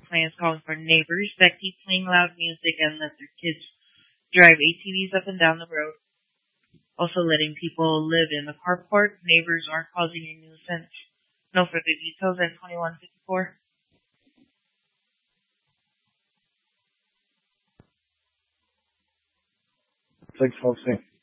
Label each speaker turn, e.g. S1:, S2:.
S1: clients calling for neighbors that keep playing loud music and let their kids drive ATVs up and down the road. Also letting people live in the carport. Neighbors aren't causing a nuisance. No further details at 2154.
S2: Thanks, folks.